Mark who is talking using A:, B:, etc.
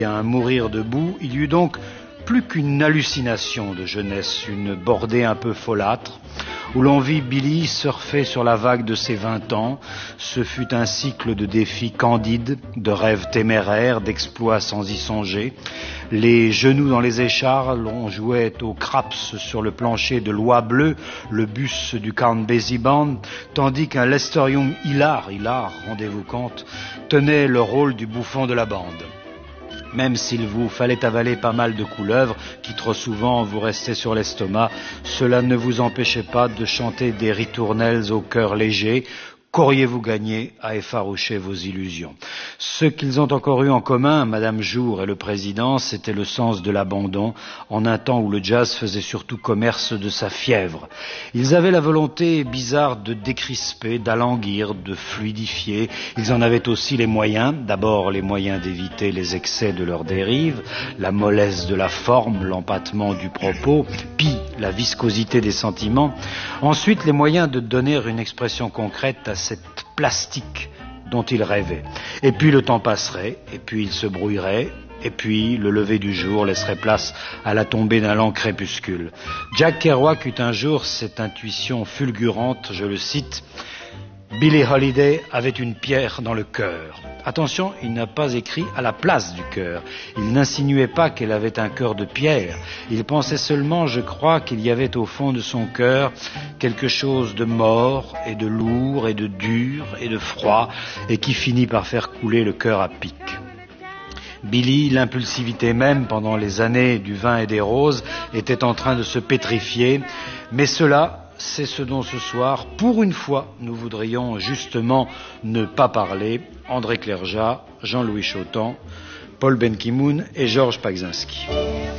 A: à un mourir debout, il y eut donc plus qu'une hallucination de jeunesse, une bordée un peu folâtre, où l'on vit Billy surfer sur la vague de ses 20 ans. Ce fut un cycle de défis candides, de rêves téméraires, d'exploits sans y songer. Les genoux dans les écharpes, on jouait au craps sur le plancher de l'Oie Bleue, le bus du Count Basie Band, tandis qu'un Lester Young hilar, rendez-vous compte, tenait le rôle du bouffon de la bande. Même s'il vous fallait avaler pas mal de couleuvres, qui trop souvent vous restaient sur l'estomac, cela ne vous empêchait pas de chanter des ritournelles au cœur léger. Qu'auriez-vous gagné à effaroucher vos illusions? Ce qu'ils ont encore eu en commun, Madame Jour et le président, c'était le sens de l'abandon, en un temps où le jazz faisait surtout commerce de sa fièvre. Ils avaient la volonté bizarre de décrisper, d'alanguir, de fluidifier. Ils en avaient aussi les moyens. D'abord les moyens d'éviter les excès de leur dérive, la mollesse de la forme, l'empattement du propos, puis la viscosité des sentiments. Ensuite les moyens de donner une expression concrète à cette plastique dont il rêvait. Et puis le temps passerait, et puis il se brouillerait, et puis le lever du jour laisserait place à la tombée d'un lent crépuscule. Jack Kerouac eut un jour cette intuition fulgurante, je le cite: Billie Holiday avait une pierre dans le cœur. Attention, il n'a pas écrit à la place du cœur. Il n'insinuait pas qu'elle avait un cœur de pierre. Il pensait seulement, je crois, qu'il y avait au fond de son cœur quelque chose de mort et de lourd et de dur et de froid et qui finit par faire couler le cœur à pic. Billy, l'impulsivité même pendant les années du vin et des roses, était en train de se pétrifier, mais cela, c'est ce dont ce soir, pour une fois, nous voudrions justement ne pas parler. André Clergeat, Jean-Louis Chotan, Paul Ben Ki-moon et Georges Pagzinski.